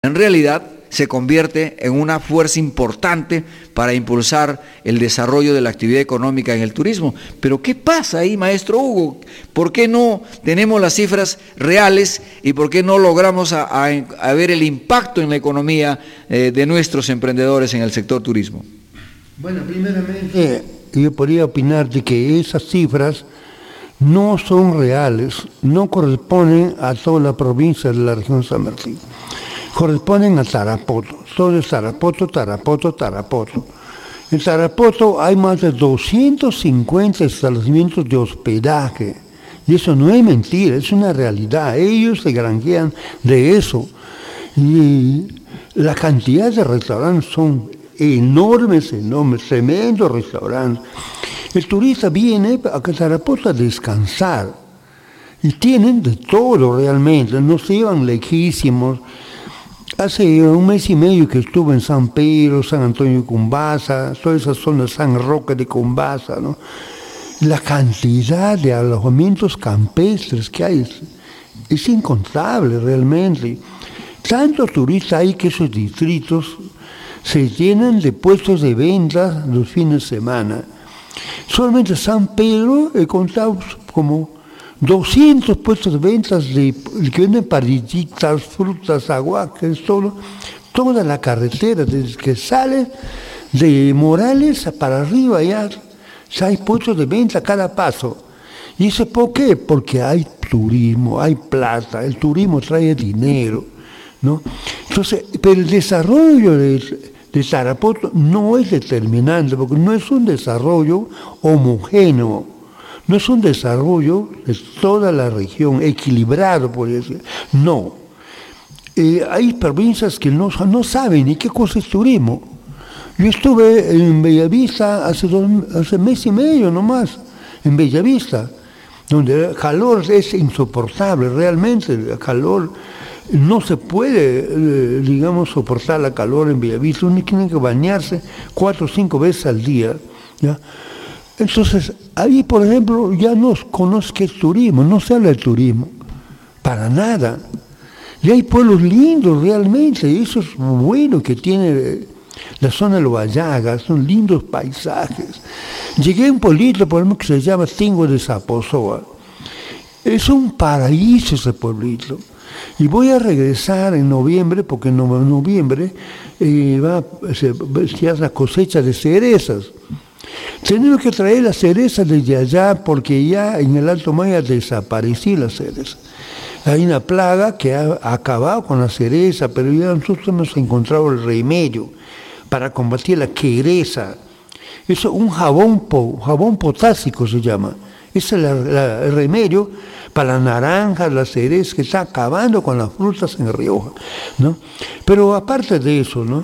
en realidad se convierte en una fuerza importante para impulsar el desarrollo de la actividad económica en el turismo. Pero ¿qué pasa ahí, maestro Hugo? ¿Por qué no tenemos las cifras reales y por qué no logramos a ver el impacto en la economía de nuestros emprendedores en el sector turismo? Bueno, primeramente yo podría opinar de que esas cifras no son reales, no corresponden a toda la provincia de la región San Martín. Corresponden a Tarapoto, solo es Tarapoto. En Tarapoto hay más de 250 establecimientos de hospedaje, y eso no es mentira, es una realidad, ellos se granjean de eso, y la cantidad de restaurantes son enormes, tremendos restaurantes. El turista viene a Tarapoto a descansar, y tienen de todo realmente, no se llevan lejísimos. Hace un mes y medio que estuve en San Pedro, San Antonio de Cumbasa, toda esa zona de San Roque de Cumbasa, ¿no? La cantidad de alojamientos campestres que hay es incontable realmente. Tantos turistas hay que esos distritos se llenan de puestos de venta los fines de semana. Solamente San Pedro he contado como 200 puestos de ventas que venden parillitas, frutas, aguacates, toda la carretera, desde que sale de Morales para arriba ya hay puestos de venta a cada paso. ¿Y eso por qué? Porque hay turismo, hay plata, el turismo trae dinero, ¿no? Entonces, pero el desarrollo de Tarapoto no es determinante, porque no es un desarrollo homogéneo. No es un desarrollo de toda la región, equilibrado, por decir. No. Hay provincias que no saben ni qué cosa es turismo. Yo estuve en Bellavista hace mes y medio nomás, en Bellavista, donde el calor es insoportable, realmente el calor, no se puede, soportar el calor en Bellavista, uno tiene que bañarse 4 o 5 veces al día, ¿ya? Entonces, ahí, por ejemplo, ya no conozco qué es turismo, no se habla de turismo, para nada. Y hay pueblos lindos realmente, y eso es bueno que tiene la zona de Loayaga, son lindos paisajes. Llegué a un pueblito, por ejemplo, que se llama Tingo de Zaposoa. Es un paraíso ese pueblito. Y voy a regresar en noviembre, porque en noviembre se hace la cosecha de cerezas. Tenemos que traer las cerezas desde allá porque ya en el Alto Maya desapareció las cerezas. Hay una plaga que ha acabado con la cereza, pero ya nosotros hemos encontrado el remedio para combatir la quereza. Eso es un jabón potásico se llama. Ese es el remedio para la naranja, la cereza, que está acabando con las frutas en Rioja, ¿no? Pero aparte de eso, ¿no?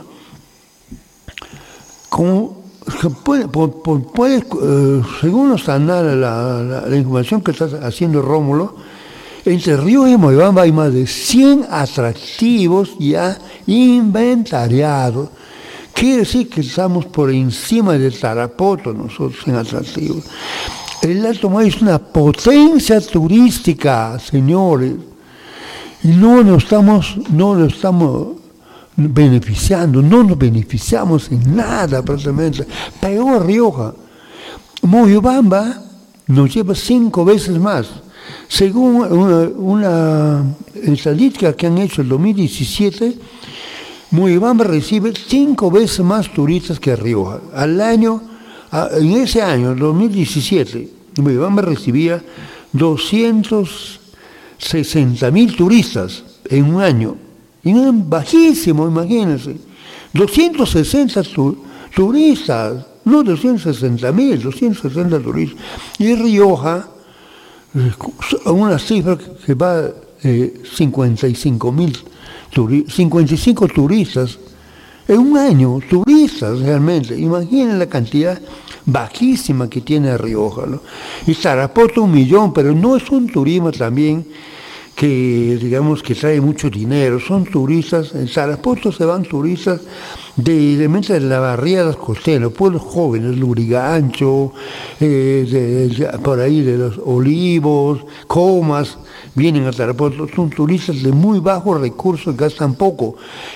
Según nos anda la información que está haciendo Rómulo, entre Río y Moyobamba hay más de 100 atractivos ya inventariados. Quiere decir que estamos por encima de Tarapoto nosotros en atractivos. El Alto Maya es una potencia turística, señores, y no lo estamos beneficiando, no nos beneficiamos en nada prácticamente. Peor Rioja. Moyobamba nos lleva 5 veces más. Según una estadística que han hecho en el 2017, Moyobamba recibe 5 veces más turistas que Rioja. En ese año, 2017, Moyobamba recibía 260.000 turistas en un año. Y no es bajísimo, imagínense. 260 turistas, no 260.000, 260 turistas. Y Rioja, una cifra que va 55 turistas en un año, turistas realmente. Imaginen la cantidad bajísima que tiene Rioja, ¿no? Y Tarapoto 1 millón, pero no es un turismo también que digamos que trae mucho dinero. Son turistas, en Tarapoto se van turistas de la barriadas costeras, pueblos jóvenes, Lurigancho, por ahí de los Olivos, Comas, vienen a Tarapoto, son turistas de muy bajos recursos, gastan poco.